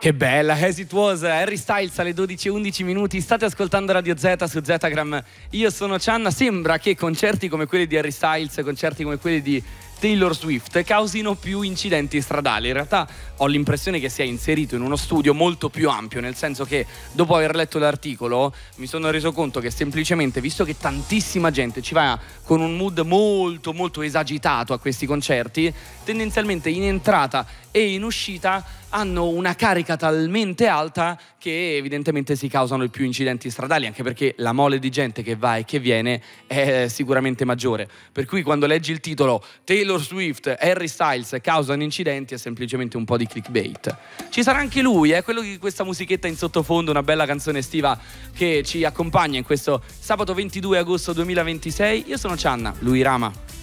Che bella, As It Was, Harry Styles alle 12:11 minuti. State ascoltando Radio Z su Zetagram. Io sono Cianna. Sembra che concerti come quelli di Harry Styles, concerti come quelli di Taylor Swift causino più incidenti stradali. In realtà ho l'impressione che sia inserito in uno studio molto più ampio, nel senso che dopo aver letto l'articolo mi sono reso conto che semplicemente, visto che tantissima gente ci va con un mood molto molto esagitato a questi concerti, tendenzialmente in entrata e in uscita hanno una carica talmente alta che evidentemente si causano più incidenti stradali, anche perché la mole di gente che va e che viene è sicuramente maggiore. Per cui quando leggi il titolo Taylor Swift, Harry Styles causano incidenti è semplicemente un po' di clickbait. Ci sarà anche lui, quello di questa musichetta in sottofondo, una bella canzone estiva che ci accompagna in questo sabato 22 agosto 2026. Io sono Cianna, lui Rama.